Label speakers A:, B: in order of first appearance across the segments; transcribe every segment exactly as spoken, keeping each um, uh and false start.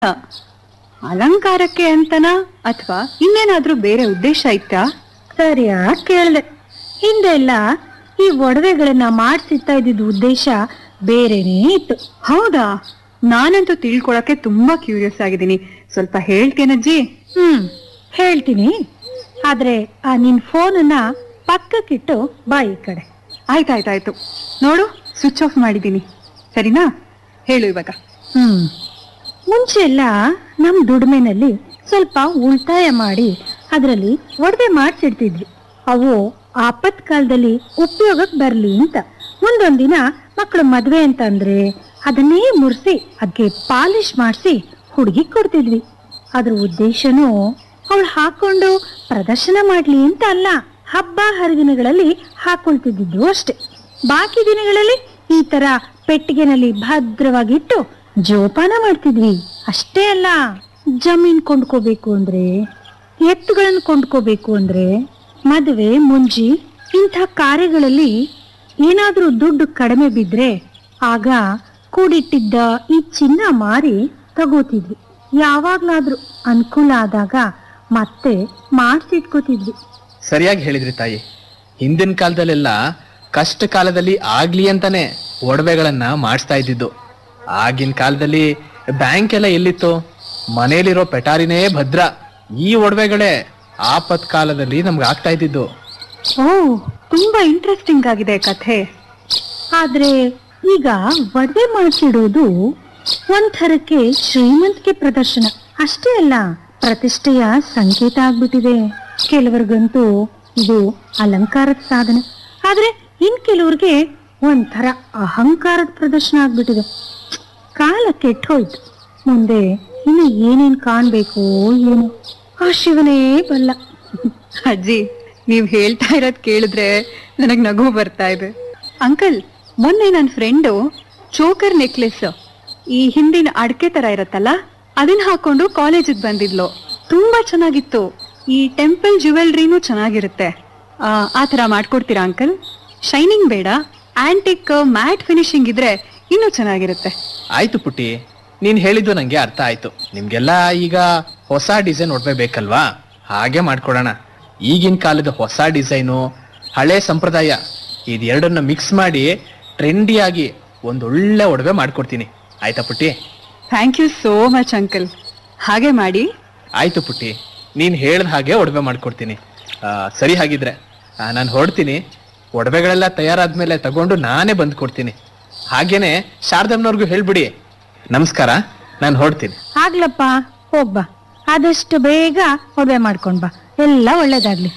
A: ಅಲಂಕಾರಕ್ಕೆ ಅಂತನಾ ಅಥವಾ ಇನ್ನೇನಾದ್ರೂ ಬೇರೆ ಉದ್ದೇಶ ಇತ್ತಾ?
B: ಸರಿಯಾ ಕೇಳ್ದೆ. ಹಿಂದೆಲ್ಲ ಈ ಒಡವೆಗಳನ್ನ ಮಾಡ್ಸಿತ್ತಾ ಇದ್ದಿದ್ದು ಉದ್ದೇಶ ಬೇರೆನೇ ಇತ್ತು.
A: ಹೌದಾ? ನಾನಂತೂ ತಿಳ್ಕೊಳಕ್ಕೆ ತುಂಬಾ ಕ್ಯೂರಿಯಸ್ ಆಗಿದ್ದೀನಿ. ಸ್ವಲ್ಪ ಹೇಳ್ತೇನಜ್ಜಿ?
B: ಹ್ಮ್ ಹೇಳ್ತೀನಿ. ಆದ್ರೆ ಆ ನಿನ್ ಫೋನನ್ನ ಪಕ್ಕಕ್ಕಿಟ್ಟು ಬಾಯಿ ಕಡೆ.
A: ಆಯ್ತಾಯ್ತಾಯ್ತು, ನೋಡು ಸ್ವಿಚ್ ಆಫ್ ಮಾಡಿದ್ದೀನಿ. ಸರಿನಾ? ಹೇಳು ಇವಾಗ.
B: ಹ್ಮ್ ಮುಂಚೆ ಎಲ್ಲ ನಮ್ ದುಡಿಮೆನಲ್ಲಿ ಸ್ವಲ್ಪ ಉಳಿತಾಯ ಮಾಡಿ ಅದರಲ್ಲಿ ಒಡವೆ ಮಾಡ್ಸಿಡ್ತಿದ್ವಿ. ಅವು ಆಪತ್ ಕಾಲದಲ್ಲಿ ಉಪಯೋಗಕ್ಕೆ ಬರ್ಲಿ ಅಂತ. ಮುಂದೊಂದಿನ ಮಕ್ಕಳು ಮದ್ವೆ ಅಂತ ಅಂದ್ರೆ ಅದನ್ನೇ ಮುರ್ಸಿ ಅದಕ್ಕೆ ಪಾಲಿಶ್ ಮಾಡಿಸಿ ಹುಡುಗಿ ಕೊಡ್ತಿದ್ವಿ. ಅದ್ರ ಉದ್ದೇಶನೂ ಅವಳು ಹಾಕೊಂಡು ಪ್ರದರ್ಶನ ಮಾಡ್ಲಿ ಅಂತ ಅಲ್ಲ, ಹಬ್ಬ ಹರಿದಿನಗಳಲ್ಲಿ ಹಾಕೊಳ್ತಿದ್ದು ಅಷ್ಟೆ. ಬಾಕಿ ದಿನಗಳಲ್ಲಿ ಈ ತರ ಪೆಟ್ಟಿಗೆನಲ್ಲಿ ಭದ್ರವಾಗಿಟ್ಟು ಜೋಪಾನ ಮಾಡ್ತಿದ್ವಿ. ಅಷ್ಟೇ ಅಲ್ಲ, ಜಮೀನ್ ಕೊಂಡ್ಕೋಬೇಕು ಅಂದ್ರೆ, ಎತ್ತುಗಳನ್ನು ಕೊಂಡ್ಕೋಬೇಕು ಅಂದ್ರೆ, ಮದುವೆ ಮುಂಜಿ ಇಂಥ ಕಾರ್ಯಗಳಲ್ಲಿ ಏನಾದ್ರೂ ದುಡ್ಡು ಕಡಿಮೆ ಬಿದ್ರೆ ಆಗ ಕೂಡಿಟ್ಟಿದ್ದ ಈ ಚಿನ್ನ ಮಾರಿ ತಗೋತಿದ್ವಿ. ಯಾವಾಗ್ಲಾದ್ರೂ ಅನುಕೂಲ ಆದಾಗ ಮತ್ತೆ ಮಾಡ್ಸಿಟ್ಕೋತಿದ್ವಿ.
C: ಸರಿಯಾಗಿ ಹೇಳಿದ್ರಿ ತಾಯಿ. ಹಿಂದಿನ ಕಾಲದಲ್ಲೆಲ್ಲ ಕಷ್ಟ ಕಾಲದಲ್ಲಿ ಆಗ್ಲಿ ಅಂತಾನೆ ಒಡವೆಗಳನ್ನ ಮಾಡಿಸ್ತಾ ಇದ್ದಿದ್ದು. ಆಗಿನ ಕಾಲದಲ್ಲಿ ಬ್ಯಾಂಕ್ ಎಲ್ಲ ಎಲ್ಲಿತ್ತು? ಮನೇಲಿರೋ ಪೆಟಾರಿನೇ ಭದ್ರ. ಈ ಒಡವೆಗಳೇ ಆಪತ್ ಕಾಲದಲ್ಲಿ ನಮ್ಗೆ ಆಗ್ತಾ ಇದ್ದಿದ್ದು.
A: ಓ, ತುಂಬಾ ಇಂಟ್ರೆಸ್ಟಿಂಗ್ ಆಗಿದೆ ಕಥೆ.
B: ಆದ್ರೆ ಈಗ ಒಡವೆ ಮಾಡಿಸಿಡೋದು ಒಂಥರಕ್ಕೆ ಶ್ರೀಮಂತಿಕೆ ಪ್ರದರ್ಶನ ಅಷ್ಟೇ ಅಲ್ಲ, ಪ್ರತಿಷ್ಠೆಯ ಸಂಕೇತ ಆಗ್ಬಿಟ್ಟಿದೆ. ಕೆಲವರಿಗಂತೂ ಇದು ಅಲಂಕಾರದ ಸಾಧನೆ, ಆದ್ರೆ ಇನ್ ಕೆಲವ್ರಿಗೆ ಒಂಥರ ಅಹಂಕಾರದ ಪ್ರದರ್ಶನ ಆಗ್ಬಿಟ್ಟಿದೆ. ಕಾಲ ಕೆಟ್ಟೋಯ್ತು. ಮುಂದೆ ಇನ್ನು ಏನೇನ್ ಕಾಣ್ಬೇಕು ಏನು ಆ ಶಿವನೇ ಬಲ್ಲ.
A: ಅಜ್ಜಿ, ನೀವ್ ಹೇಳ್ತಾ ಇರೋದ್ ಕೇಳಿದ್ರೆ ನನಗ್ ನಗು ಬರ್ತಾ ಇದೆ. ಅಂಕಲ್, ಮೊನ್ನೆ ನನ್ನ ಫ್ರೆಂಡು ಚೋಕರ್ ನೆಕ್ಲೆಸ್, ಈ ಹಿಂದಿನ ಅಡಕೆ ತರ ಇರತ್ತಲ್ಲ, ಅದನ್ನ ಹಾಕೊಂಡು ಕಾಲೇಜಿಗೆ ಬಂದಿದ್ಲು. ತುಂಬಾ ಚೆನ್ನಾಗಿತ್ತು. ಈ ಟೆಂಪಲ್ ಜ್ಯುವೆಲ್ರಿನೂ ಚೆನ್ನಾಗಿರುತ್ತೆ. ಆ ಆ ತರ ಮಾಡ್ಕೊಡ್ತೀರಾ ಅಂಕಲ್? ಶೈನಿಂಗ್ ಬೇಡ, ಆಂಟಿಕ್ ಮ್ಯಾಟ್ ಫಿನಿಶಿಂಗ್ ಇದ್ರೆ ಇನ್ನೂ ಚೆನ್ನಾಗಿರುತ್ತೆ.
C: ಆಯ್ತು ಪುಟ್ಟಿ, ನೀನ್ ಹೇಳಿದ್ದು ನಂಗೆ ಅರ್ಥ ಆಯ್ತು. ನಿಮ್ಗೆಲ್ಲ ಈಗ ಹೊಸ ಡಿಸೈನ್ ಒಡವೆ ಬೇಕಲ್ವಾ? ಹಾಗೆ ಮಾಡ್ಕೊಡೋಣ. ಈಗಿನ ಕಾಲದ ಹೊಸ ಡಿಸೈನು, ಹಳೆ ಸಂಪ್ರದಾಯ ಇದೆರಡನ್ನ ಮಿಕ್ಸ್ ಮಾಡಿ ಟ್ರೆಂಡಿಯಾಗಿ ಒಂದೊಳ್ಳೆ ಒಡವೆ ಮಾಡ್ಕೊಡ್ತೀನಿ. ಆಯ್ತಾ ಪುಟ್ಟಿ?
A: Thank you so much uncle. ಹಾಗೆ ಮಾಡಿ.
C: ಆಯ್ತು ಪುಟ್ಟಿ, ನೀನ್ ಹೇಳ್ದ ಹಾಗೆ ಒಡವೆ ಮಾಡ್ಕೊಡ್ತೀನಿ. ಸರಿ, ಹಾಗಿದ್ರೆ ನಾನು ಹೊರಡ್ತೀನಿ. ಒಡವೆಗಳೆಲ್ಲ ತಯಾರಾದ್ಮೇಲೆ ತಗೊಂಡು ನಾನೇ ಬಂದು ಕೊಡ್ತೀನಿ. ಹಾಗೇನೆ ಶಾರದಮ್ಮನವ್ರಿಗೂ ಹೇಳ್ಬಿಡಿ. ನಮಸ್ಕಾರ, ನಾನು ಹೊರಡ್ತೀನಿ.
B: ಆಗ್ಲಪ್ಪ, ಹೋಗ್ಬಾ. ಆದಷ್ಟು ಬೇಗ ಒಡವೆ ಮಾಡ್ಕೊಂಡ್ ಬಾ. ಎಲ್ಲ ಒಳ್ಳೇದಾಗ್ಲಿ.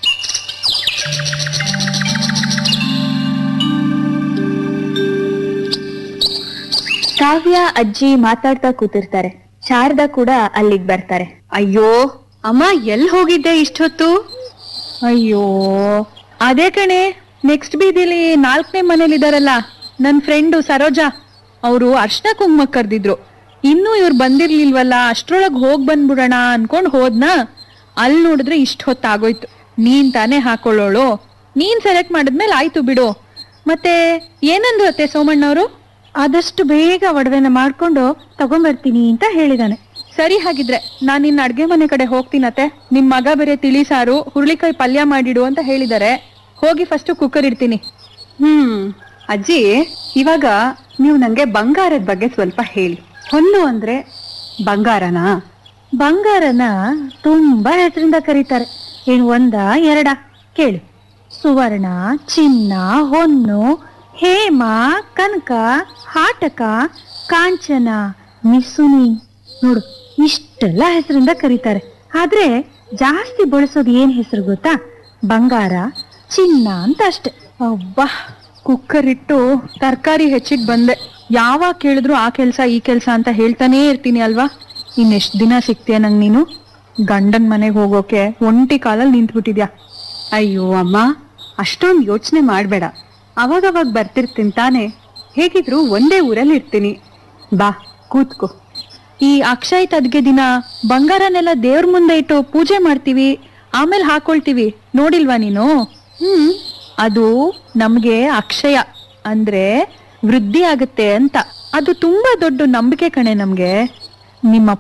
D: ಕಾವ್ಯ ಅಜ್ಜಿ ಮಾತಾಡ್ತಾ ಕೂತಿರ್ತಾರೆ. ಶಾರದಾ ಕೂಡ ಅಲ್ಲಿಗೆ ಬರ್ತಾರೆ.
A: ಅಯ್ಯೋ ಅಮ್ಮ, ಎಲ್ ಹೋಗಿದ್ದೆ ಇಷ್ಟೊತ್ತು?
B: ಅಯ್ಯೋ, ಅದೇ ಕಣೆ, ನೆಕ್ಸ್ಟ್ ಬೀದಿಲಿ ನಾಲ್ಕನೇ ಮನೇಲಿದಾರಲ್ಲ ನನ್ ಫ್ರೆಂಡು ಸರೋಜಾ, ಅವರು ಅರ್ಶನ ಕುಂಕುಮ ಕರ್ದಿದ್ರು. ಇನ್ನೂ ಇವ್ರು ಬಂದಿರ್ಲಿಲ್ವಲ್ಲ, ಅಷ್ಟ್ರೊಳಗ್ ಹೋಗ್ ಬಂದ್ಬಿಡೋಣ ಅನ್ಕೊಂಡ್ ಹೋದ್ನಾ. ಅಲ್ಲಿ ನೋಡಿದ್ರೆ ಇಷ್ಟ ಹೊತ್ತಾಗೋಯ್ತು. ನೀನ್ ತಾನೇ ಹಾಕೊಳ್ಳೋಳು, ನೀನ್ ಸೆಲೆಕ್ಟ್ ಮಾಡಿದ್ಮೇಲೆ ಆಯ್ತು ಬಿಡು. ಮತ್ತೆ ಏನಂದ್ರು ಅತ್ತೆ ಸೋಮಣ್ಣವ್ರು? ಆದಷ್ಟು ಬೇಗ ಒಡವೆನ ಮಾಡ್ಕೊಂಡು ತಗೊಂಡ್ಬರ್ತೀನಿ ಅಂತ ಹೇಳಿದಾನೆ. ಸರಿ, ಹಾಗಿದ್ರೆ ನಾನ್ ಇನ್ನ ಅಡ್ಗೆ ಮನೆ ಕಡೆ ಹೋಗ್ತೀನತ್ತೆ. ನಿಮ್ ಮಗ ಬೇರೆ ತಿಳಿ ಸಾರು ಹುರುಳಿಕಾಯಿ ಪಲ್ಯ ಮಾಡಿಡು ಅಂತ ಹೇಳಿದಾರೆ. ಹೋಗಿ ಫಸ್ಟ್ ಕುಕ್ಕರ್ ಇಡ್ತೀನಿ.
A: ಹ್ಮ್ ಅಜ್ಜಿ, ಇವಾಗ ನೀವು ನಂಗೆ ಬಂಗಾರದ ಬಗ್ಗೆ ಸ್ವಲ್ಪ ಹೇಳಿ. ಹೊನ್ನು ಅಂದ್ರೆ ಬಂಗಾರನಾ?
B: ಬಂಗಾರನ ತುಂಬಾ ಹೆಸರಿಂದ ಕರೀತಾರೆ. ಏನು ಒಂದ ಎರಡ ಕೇಳಿ. ಸುವರ್ಣ, ಚಿನ್ನ, ಹೊನ್ನು, ಹೇಮ, ಕನಕ, ಹಾಟಕ, ಕಾಂಚನ, ಮಿಸುನಿ, ನೋಡು ಇಷ್ಟೆಲ್ಲ ಹೆಸರಿಂದ ಕರೀತಾರೆ. ಆದ್ರೆ ಜಾಸ್ತಿ ಬಳಸೋದು ಏನ್ ಹೆಸರು ಗೊತ್ತಾ? ಬಂಗಾರ, ಚಿನ್ನ ಅಂತ ಅಷ್ಟೆ.
A: ಅಬ್ಬಾ, ಕುಕ್ಕರ್ ಇಟ್ಟು ತರಕಾರಿ ಹೆಚ್ಚಿಟ್ ಬಂದೆ. ಯಾವಾಗ ಕೇಳಿದ್ರು ಆ ಕೆಲ್ಸ ಈ ಕೆಲ್ಸ ಅಂತ ಹೇಳ್ತಾನೇ ಇರ್ತೀನಿ ಅಲ್ವಾ? ಇನ್ನೆಷ್ಟ್ ದಿನ ಸಿಗ್ತೀಯ ನಂಗ್ ನೀನು? ಗಂಡನ್ ಮನೆಗೆ ಹೋಗೋಕೆ ಒಂಟಿ ಕಾಲಲ್ಲಿ ನಿಂತ್ಬಿಟ್ಟಿದ್ಯಾ. ಅಯ್ಯೋ ಅಮ್ಮ, ಅಷ್ಟೊಂದು ಯೋಚನೆ ಮಾಡ್ಬೇಡ. ಅವಾಗವಾಗ ಬರ್ತಿರ್ತೀನಿ ತಾನೆ. ಹೇಗಿದ್ರು ಒಂದೇ ಊರಲ್ಲಿ ಇರ್ತೀನಿ. ಬಾ ಕೂತ್ಕೋ. ಈ ಅಕ್ಷಯ ತದ್ಗೆ ದಿನ ಬಂಗಾರನೆಲ್ಲ ದೇವ್ರ ಮುಂದೆ ಇಟ್ಟು ಪೂಜೆ ಮಾಡ್ತೀವಿ, ಆಮೇಲೆ ಹಾಕೊಳ್ತೀವಿ. ನೋಡಿಲ್ವಾ ನೀನು? ಹ್ಮ್ ಅದು ನಮ್ಗೆ ಅಕ್ಷಯ ಅಂದ್ರೆ ವೃದ್ಧಿ ಆಗುತ್ತೆ ಅಂತ. ಅದು ತುಂಬಾ ದೊಡ್ಡ ನಂಬಿಕೆ ಕಣೆ ನಮ್ಗೆ. ನಿಮ್ಮ